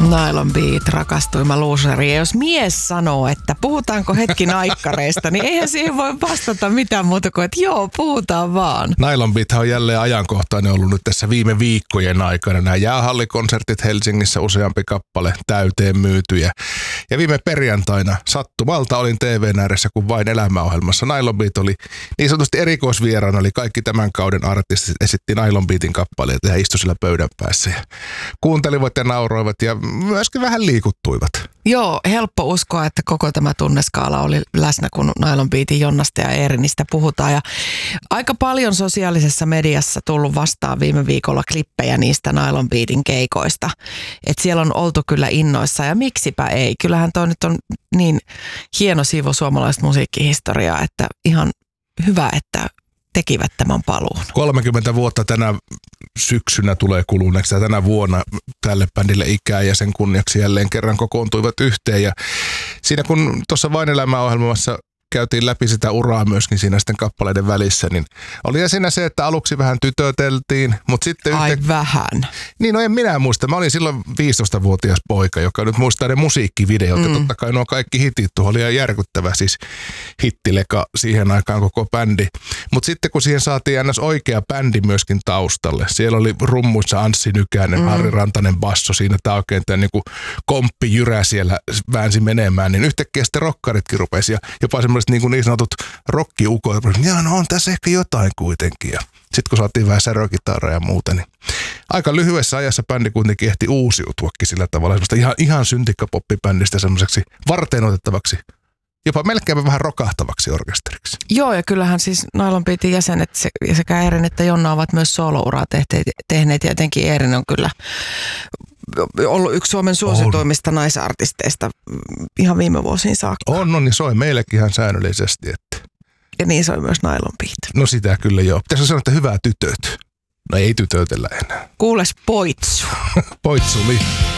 Nylon Beat, rakastuima looseri. Ja jos mies sanoo, että puhutaanko hetki naikkareista, niin eihän siihen voi vastata mitään muuta kuin, että joo, puhutaan vaan. Nylon Beat on jälleen ajankohtainen ollut nyt tässä viime viikkojen aikana. Nämä jäähallikonsertit Helsingissä, useampi kappale täyteen myytyjä. Ja viime perjantaina sattumalta olin TV:n ääressä, kun Vain elämäohjelmassa Nylon Beat oli niin sanotusti erikoisvieraana, eli kaikki tämän kauden artistit esitti Nylon Beatin kappaleita ja istui sillä pöydän päässä ja kuuntelivat ja nauroivat ja myöskin vähän liikuttuivat. Joo, helppo uskoa, että koko tämä tunneskaala oli läsnä, kun Nylon Beatin Jonnasta ja Eerinistä puhutaan. Ja aika paljon sosiaalisessa mediassa tullut vastaan viime viikolla klippejä niistä Nylon Beatin keikoista. Että siellä on oltu kyllä innoissa ja miksipä ei. Kyllähän toi nyt on niin hieno siivu suomalaista musiikkihistoriaa, että ihan hyvä, että tekivät tämän paluun. 30 vuotta tänä syksynä tulee kuluneeksi ja tänä vuonna tälle bändille ikää ja sen kunniaksi jälleen kerran kokoontuivat yhteen. Ja siinä kun tuossa Vain elämäohjelmassa käytiin läpi sitä uraa myöskin siinä sitten kappaleiden välissä, niin oli siinä se, että aluksi vähän tytöteltiin, mutta sitten... vähän? Niin, no en minä muista. Mä olin silloin 15-vuotias poika, joka nyt muistaa ne musiikkivideot, ja totta kai nuo kaikki hitit, tuohon oli ihan järkyttävä siis hittileka siihen aikaan koko bändi. Mutta sitten kun siihen saatiin ns. Oikea bändi myöskin taustalle, siellä oli rummuissa Anssi Nykänen, Harri Rantanen basso, siinä tämä oikein tämä niinku komppi jyrä siellä väänsi menemään, niin yhtäkkiä sitten rokkaritkin rupesi ja jopa semmoiset niin sanotut rockiukot, ja no on tässä ehkä jotain kuitenkin. Ja sitten kun saatiin vähän särökitaraa ja muuta, niin aika lyhyessä ajassa bändi kuitenkin ehti uusiutuakin sillä tavalla semmoista ihan syntikkapoppibändistä semmoiseksi varteenotettavaksi, jopa melkein vähän rokahtavaksi orkesteriksi. Joo, ja kyllähän siis Nylon Beatin jäsenet sekä Eerin että Jonna ovat myös soolouraa tehneet, ja etenkin Eerin on kyllä ollut yksi Suomen suosituimmista naisartisteista ihan viime vuosiin saakka. On, niin soi meillekin ihan säännöllisesti. Että. Ja niin soi myös Nylon Beat. No sitä kyllä joo. Pitäisi sanoa, että hyvää tytöt. No ei tytötellä enää. Kuules poitsu. Poitsuli.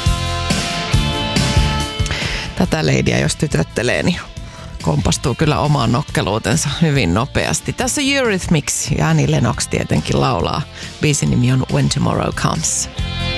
Tätä leidiä jos tytöttelee, niin kompastuu kyllä omaan nokkeluutensa hyvin nopeasti. Tässä Eurythmics ja Annie Lennox tietenkin laulaa. Biisin nimi on When Tomorrow Comes.